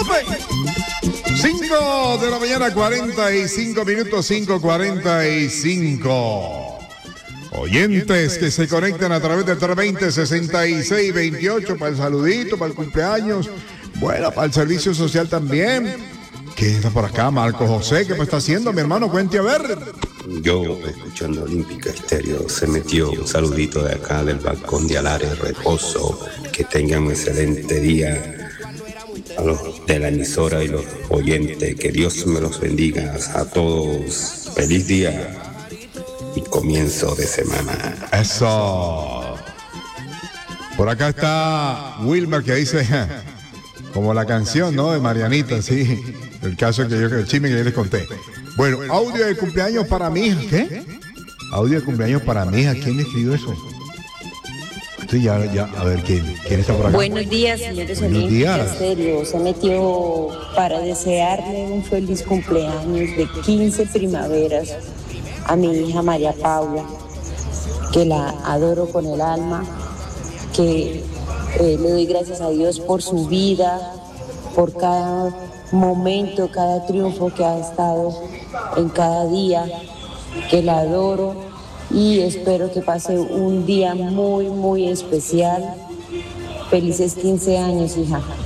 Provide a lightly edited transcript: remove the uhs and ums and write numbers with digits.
5 de la mañana, 45 minutos, 5:45. Oyentes que se conectan a través del 320-6628 para el saludito, para el cumpleaños, bueno, para el servicio social también. ¿Qué está por acá, Marco José? ¿Qué me está haciendo, mi hermano? Cuente a ver. Yo, escuchando Olímpica Estéreo, se metió un saludito de acá del balcón de Alares Reposo. Que tengan un excelente día a los de la emisora y los oyentes. Que Dios me los bendiga a todos. Feliz día y comienzo de semana. Eso. Por acá está Wilmer que dice, como la canción, ¿no? De Marianita, sí. El caso el chisme que yo les conté. Bueno, audio de cumpleaños para mi hija. ¿Qué? Audio de cumpleaños para mi hija. ¿Quién le escribió eso? Sí, ya, a ver, ¿quién está por acá? Buenos días, señores Olímpica Estéreo. Se metió para desearle un feliz cumpleaños de 15 primaveras a mi hija María Paula, que la adoro con el alma, que le doy gracias a Dios por su vida, por cada momento, cada triunfo que ha estado en cada día, que la adoro y espero que pase un día muy, muy especial. Felices 15 años, hija.